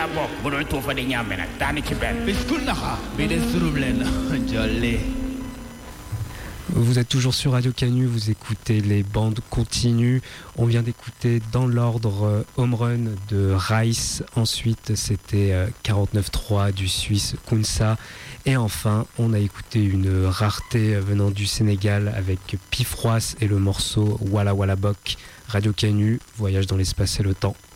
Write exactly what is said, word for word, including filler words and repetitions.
wala bok bu doon tuufa di ñambe nag tànn ci benn. biskul naxa bi de surublen jolle. Vous êtes toujours sur Radio Canu, vous écoutez les bandes continues. On vient d'écouter dans l'ordre euh, Home Run de Rice. Ensuite, c'était euh, quarante-neuf trois du Suisse Kunsa. Et enfin, on a écouté une rareté venant du Sénégal avec Pifroas et le morceau Walla Walla Bok. Radio Canu, voyage dans l'espace et le temps.